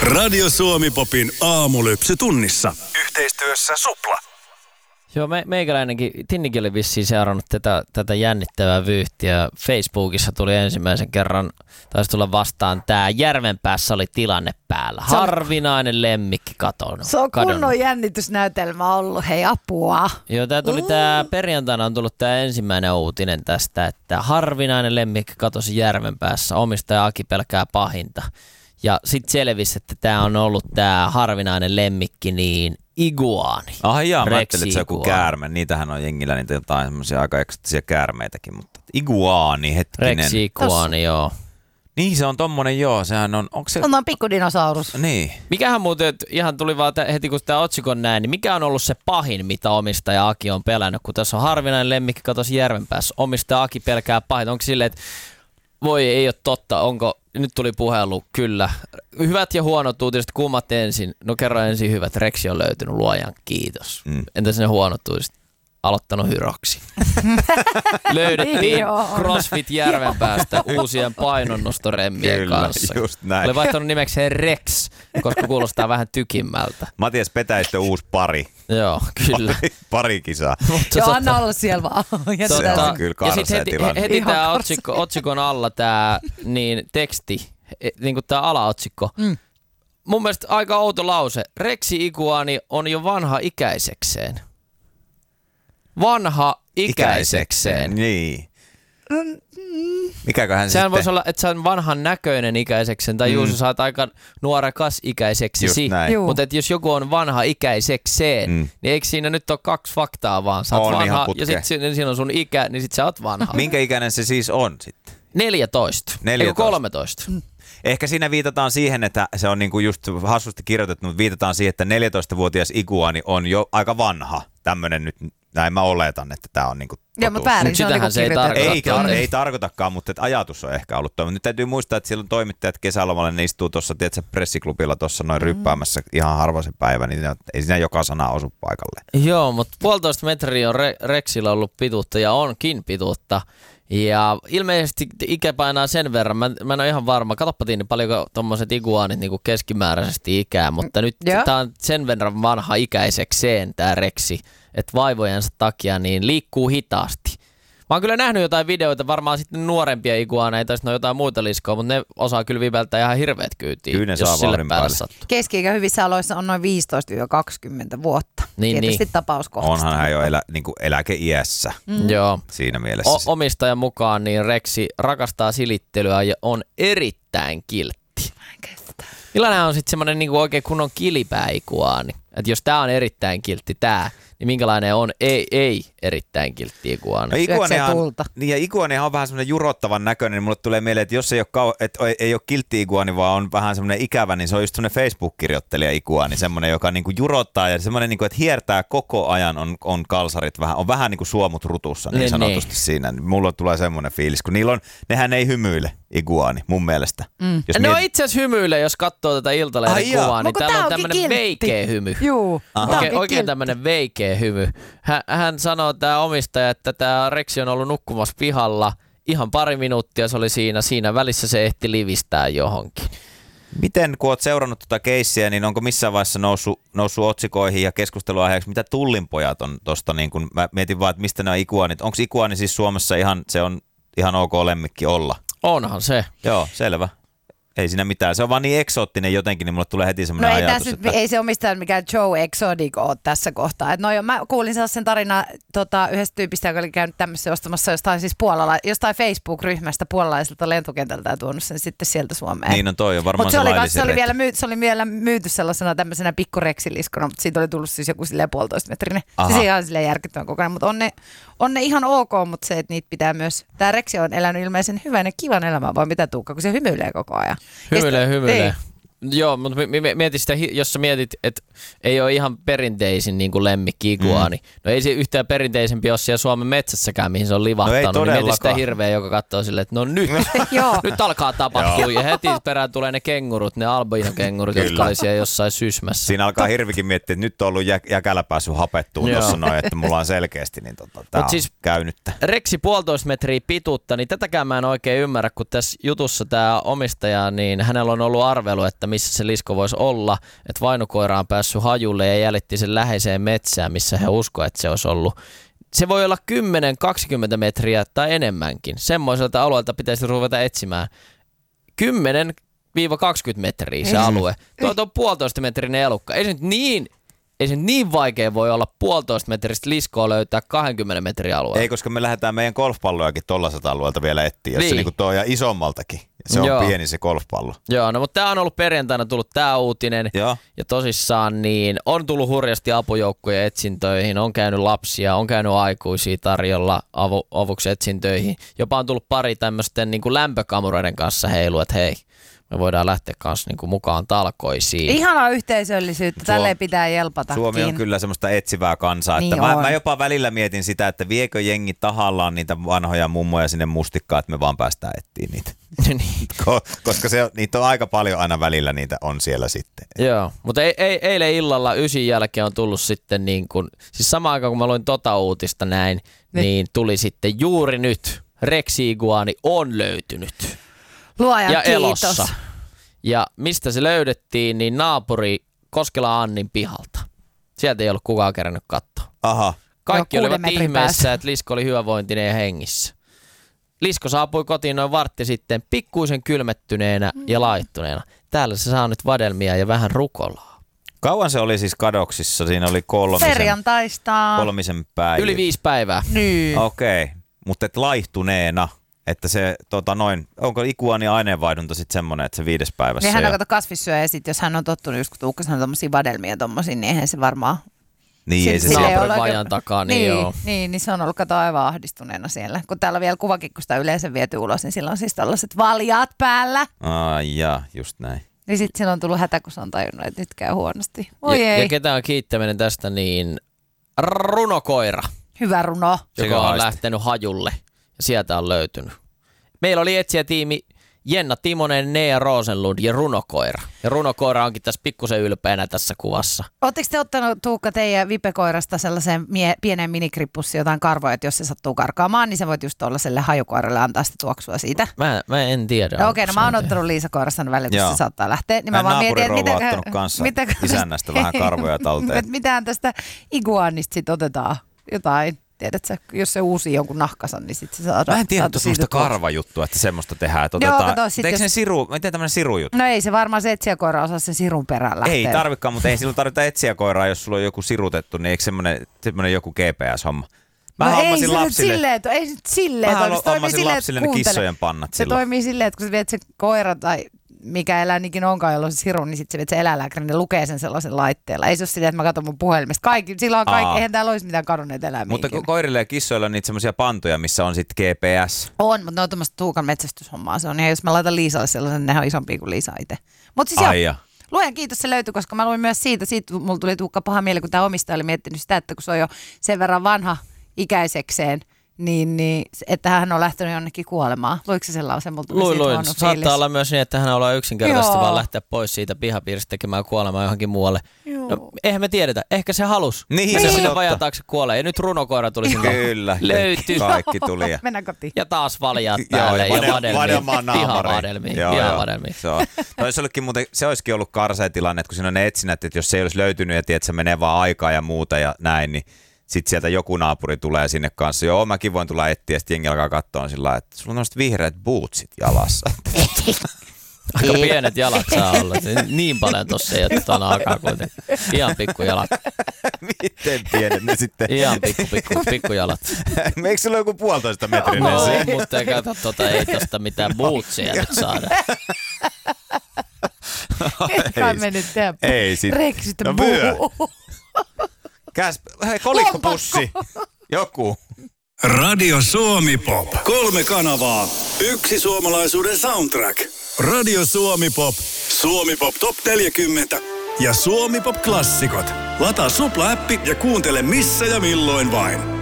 Radio Suomi-popin aamulypsy tunnissa. Yhteistyössä Supla. Joo, meikäläinenkin, Tinnikin oli vissiin seurannut tätä jännittävää vyyhtiä. Facebookissa tuli ensimmäisen kerran, taisi tulla vastaan, tää Järvenpäässä oli tilanne päällä. Harvinainen lemmikki kadonnut. Se on kunnon jännitysnäytelmä ollut, hei apua. Joo, tää tuli perjantaina on tullut tää ensimmäinen uutinen tästä, että harvinainen lemmikki katosi Järvenpäässä, omistaja Aki pelkää pahinta. Ja sitten selvisi, että tämä on ollut tämä harvinainen lemmikki, niin iguaani. Mä ajattelin, että se on joku käärme. Niitähän on jengillä niitä jotain semmoisia aika eksoottisia käärmeitäkin, mutta iguaani, hetkinen. Reksi-iguaani, joo. Niin se on tommonen, joo. Sehän on, onko se... On pikkudinosaurus. Niin. Mikähän muuten, ihan tuli vaan heti kun sitä otsikon näin, niin mikä on ollut se pahin, mitä omistaja Aki on pelännyt, kun tässä on harvinainen lemmikki katosi Järvenpäässä. Omistaja Aki pelkää pahinta. Onko silleen, että voi, ei ole totta, onko... Nyt tuli puhelu, kyllä. Hyvät ja huonot uutiset, kummat ensin? No kerran ensin hyvät. Reksi on löytynyt, luojan kiitos. Entäs ne huonot uutiset? Aloittanut hyroksi. Löydettiin CrossFit Järvenpäästä uusien painonnostoremmien kanssa. Just näin. Oli vaihtanut nimekseen Rex, koska kuulostaa vähän tykimmältä. Matias Petäistö uusi pari. Joo, kyllä. Pari kisaa. Joo, anna olla siellä vaan. Se on kyllä karsea tilanne. Heti tämä otsikon alla tämä niin teksti, niin kuin tämä alaotsikko. Mun mielestä aika outo lause. Reksi iguaani on jo vanha ikäisekseen. Vanha ikäisekseen. Niin. Mikäköhän se sehän sitten? Voisi olla, että sä on vanhan näköinen ikäiseksen, tai Juuso, sä oot aika nuorekas ikäiseksesi. Mutta jos joku on vanha ikäisekseen, niin eikö siinä nyt ole kaksi faktaa vaan? Sä oot vanha, ja sitten siinä on sun ikä, niin sit sä oot vanha. Minkä ikäinen se siis on sitten? 14. 13. Ehkä siinä viitataan siihen, että se on niinku just hassusti kirjoitettu, mutta viitataan siihen, että 14-vuotias iguaani on jo aika vanha. Tämmönen nyt, näin mä oletan, että tää on niinku totuus. Joo, mutta väärin se on niinku kirjoitettu. Ei tarkoitakaan, mutta että ajatus on ehkä ollut toiminut. Nyt täytyy muistaa, että siellä on toimittajat kesälomalle, ne istuu tuossa, tiedätkö, pressiklubilla tuossa noin ryppäämässä ihan harvoisen päivän, niin ei siinä joka sana osu paikalle. Joo, mutta 1,5 metriä on Rexillä ollut pituutta ja onkin pituutta. Ja ilmeisesti ikä painaa sen verran, mä en ole ihan varma, katsoppa niin paljonko tommoset iguaanit niinku keskimääräisesti ikää, mutta nyt tää on sen verran vanha ikäisekseen tää Reksi, että vaivojensa takia niin liikkuu hitaasti. Mä oon kyllä nähnyt jotain videoita, varmaan sitten nuorempia iguaaneita, sitten on jotain muita liskoa, mutta ne osaa kyllä vivältää ihan hirveät kyytiä, jos sille päälle sattuu. Keski-ikä hyvissä aloissa on noin 15-20 vuotta. Tietysti tapauskohtaisesti. Onhan hän jo niinku eläkeiässä. Joo. Siinä mielessä. Omistajan mukaan niin Reksi rakastaa silittelyä ja on erittäin kiltti. Millainen on sitten semmoinen niinku oikein kunnon kilipää-iguaani? Että jos tää on erittäin kiltti niin minkälainen on ei erittäin kiltti iguaani? Ja iguaanihan on vähän semmoinen jurottavan näköinen, niin mulle tulee mieleen, että jos ei ole kiltti iguaani, vaan on vähän semmoinen ikävä, niin se on just semmoinen Facebook-kirjoittelija iguaani, semmoinen, joka niinku jurottaa ja semmoinen, niinku, että hiertää koko ajan on kalsarit vähän, on vähän niin kuin suomut rutussa niin sanotusti siinä. Mulla tulee semmoinen fiilis, kun nehän ei hymyile iguaani mun mielestä. Ne on itse asiassa hymyile, jos katsoo tätä Iltalehden kuvaa, niin täällä on tämmöinen veikeä hymy. Juu, oikein tämmöinen veikeä hymy. Hän sanoo, tämä omistaja, että tämä Reksi on ollut nukkumassa pihalla ihan pari minuuttia, se oli siinä välissä se ehti livistää johonkin. Miten, kun olet seurannut tuota keissiä, niin onko missään vaiheessa noussut otsikoihin ja keskusteluaiheeksi, mitä tullinpojat on tuosta, niin kun mä mietin vaan, että mistä ne on iguaanit. Onko iguaani siis Suomessa se on ihan ok lemmikki olla? Onhan se. Joo, selvä. Ei siinä mitään. Se on vaan niin eksoottinen jotenkin, niin mulle tulee heti semmoinen ajatus. Ei se omistaja mikään Joe Exotic ole tässä kohtaa. Mä kuulin sellaisen tarinan yhdestä tyypistä, joka oli käynyt tämmöisessä ostamassa jostain Facebook-ryhmästä puolalaiselta lentokentältä ja tuonut sen sitten sieltä Suomeen. Niin on toi on varmaan se oli vielä myyty sellaisena tämmöisenä pikkureksiliskona, mutta siitä oli tullut siis joku 1,5 metrinen. Siis ihan silleen järkyttävän kokonaan, mutta on ne ihan ok, mutta se, että niitä pitää myös. Tää Reksi on elänyt ilmeisen hyvän ja kivan elämän, vai mitä Tuukka, kun se hymyilee koko ajan. Hymyilee. Joo, mutta mietin sitä, jos sä mietit, että ei ole ihan perinteisin niin kuin lemmikki iguaani. No ei se yhtään perinteisempi ole siellä Suomen metsässäkään, mihin se on livahtanut. No niin mietin sitä hirveä, joka katsoo silleen, että no nyt alkaa tapahtua. Ja heti perään tulee ne kengurut, ne albino-kengurut, jotka oli siellä jossain sysmässä. Siinä alkaa hirvikin miettiä, että nyt on ollut jäkälä päässyt hapettuun tuossa noin, että mulla on selkeästi, niin tää on siis käynyttä. Reksi 1,5 metriä pituutta, niin tätäkään mä en oikein ymmärrä, kun tässä jutussa tämä omistaja, niin hänellä on ollut arvelu, että missä se lisko voisi olla, että vainokoira on päässyt hajulle ja jäljitti sen läheiseen metsään, missä he uskovat, että se olisi ollut. Se voi olla 10-20 metriä tai enemmänkin. Semmoiselta alueelta pitäisi ruveta etsimään. 10-20 metriä se alue. Tuo on 1,5 metrinen elukka. Ei se nyt niin vaikea voi olla 1,5 metristä liskoa löytää 20 metrin alueella. Ei, koska me lähdetään meidän golfpallojakin tollaiselta alueelta vielä etsiä, jos se niinku tuo ja isommaltakin. Se on pieni se golfpallo. Joo, no mutta tää on ollut perjantaina tullut tää uutinen. Joo. Ja tosissaan niin on tullut hurjasti apujoukkoja etsintöihin, on käynyt lapsia, on käynyt aikuisia tarjolla avuksi etsintöihin. Jopa on tullut pari tämmöisten niin kuin lämpökamureiden kanssa heilu, että hei, me voidaan lähteä kanssa niin kuin mukaan talkoisiin. Ihanaa yhteisöllisyyttä, tälleen pitää jelpatakin. Suomi on kyllä semmoista etsivää kansaa. Niin että mä jopa välillä mietin sitä, että viekö jengi tahallaan niitä vanhoja mummoja sinne mustikkaan, että me vaan päästään etsiä niitä. Koska niitä on aika paljon aina välillä, niitä on siellä sitten. Joo, mutta eilen illalla 9 jälkeen on tullut sitten niin kuin, siis samaan aikaan kun mä luin uutista näin, niin tuli sitten juuri nyt reksi-iguani on löytynyt. Luojan ja kiitos. elossa. Ja mistä se löydettiin, niin naapuri Koskela Annin pihalta. Sieltä ei ollut kukaan kerännyt katsoa. Aha. Kaikki olivat ihmeessä, että lisko oli hyvävointinen ja hengissä. Lisko saapui kotiin noin vartti sitten pikkuisen kylmettyneenä ja laittuneena. Täällä se saa nyt vadelmia ja vähän rukolaa. Kauan se oli siis kadoksissa? Siinä oli perjantaista. 3 päivää. Yli 5 päivää. Niin. Okei, mutta et laihtuneena. Että se, onko iguani aineenvaihdunta sitten semmoinen, että se 5. päivässä? Niin hän on kasvissyöjä ja sitten jos hän on tottunut, just kun Tuukka sanoo tommosia vadelmia tommosia, niin eihän se varmaan... Niin, ei se naapurin vajan takaa, niin joo. Niin se on ollut aivan ahdistuneena siellä. Kun täällä on vielä kuvakin, kun sitä yleensä viety ulos, niin sillä on siis tällaiset valjaat päällä. Just näin. Niin sitten sillä on tullut hätä, kun se on tajunnut, että nyt käy huonosti. Ja ketä on kiittäminen tästä, niin runokoira. Hyvä runo. Joka on lähtenyt hajulle. Sieltä on löytynyt. Meillä oli etsijätiimi Jenna Timonen, Nea Rosenlund ja runokoira. Ja runokoira onkin tässä pikkusen ylpeänä tässä kuvassa. Oletteko te ottanut, Tuukka, teidän vipekoirasta sellaiseen pieneen minikrippussi jotain karvoja, että jos se sattuu karkaamaan, niin sä voit just tuollaiselle hajukoiralle antaa sitä tuoksua siitä? Mä en tiedä. No okei, mä oon ottanut Liisa koirasta välillä, kun se saattaa lähteä. Niin mä vaan mietin, että ottanut kanssa isännästä vähän karvoja talteen. Mitään tästä iguanista sit otetaan jotain. Tiedätkö, jos se uusi jonkun nahkasan, niin sitten se saadaan. Mä en tiedä semmoista karvajuttua, että semmoista tehdään. Teekö sen siru, miten tämmöinen sirujuttu? No ei se varmaan se etsijäkoira osaa sen sirun perään lähteä. Ei tarvikaan, mutta ei silloin tarvita etsijäkoiraa, jos sulla on joku sirutettu, niin eikö semmoinen joku GPS-homma? Mä hommasin lapsille. Ei nyt silleen. Mä hommasin lapsille ne kissojen pannat silloin. Se toimii silleen, että kun sä viet sen koira tai mikä eläin ikinä onkaan, jolla on se siru, niin sitten se viet se eläinlääkäri, niin lukee sen sellaisen laitteella. Ei se ole silleen, että mä katson mun puhelimesta. Silloin eihän täällä olisi mitään kadonneita eläimiä. Mutta koirille ja kissoilla on niitä semmoisia pantoja, missä on sitten GPS. On, mutta ne on tämmöistä Tuukan metsästyshommaa. Se on ihan, jos mä laitan Liisalle sellaisen, nehän on isompia kuin Liisa itse. Mutta siis luojan kiitos, se löytyi, koska mä luin myös siitä mulla tuli Tuukka paha mieli, kun tämä omistaja oli miettinyt sitä, että kun se on jo sen verran vanha ikäisekseen, niin, että hän on lähtenyt jonnekin kuolemaan. Luiko se sellaisen? Luin. Saattaa olla myös niin, että hän on yksinkertaisesti vaan lähteä pois siitä pihapiiristä tekemään kuolemaa johonkin muualle. No, eihän me tiedetä. Ehkä se halus. Niin, se sinne vajan taakse kuolee. Ja nyt runokoira tuli sinne. Kyllä. Löytyi. Kaikki tuli. Mennään kotiin. Ja taas valjaat päälle ja vadelmia. Pihavadelmia. Se olisikin ollut karsea tilanne, että kun siinä on ne etsinät, että jos se ei olisi löytynyt ja tiedät, se menee vaan aikaa ja muuta ja näin, niin sitten sieltä joku naapuri tulee sinne kanssa. Joo, mäkin voin tulla etsiä, ja sitten jengi alkaa katsoa sillä lailla, että sulla on tämmöiset vihreät bootsit jalassa. Aika pienet jalat saa olla. Niin paljon tossa ei ole tuon alkaa kuitenkin. Ihan pikkujalat. Miten pienet ne sitten? Ihan pikkujalat. Eikö sulla joku 1,5 metriä? No, mutta ei tosta mitään bootsia nyt saada. Kai me nyt tehdä. Ei sit. Reksistä Hei, kolikkopussi. Joku. Radio Suomi Pop. 3 kanavaa. 1 suomalaisuuden soundtrack. Radio Suomi Pop. Suomi Pop Top 40. Ja Suomi Pop Klassikot. Lataa Supla-appi ja kuuntele missä ja milloin vain.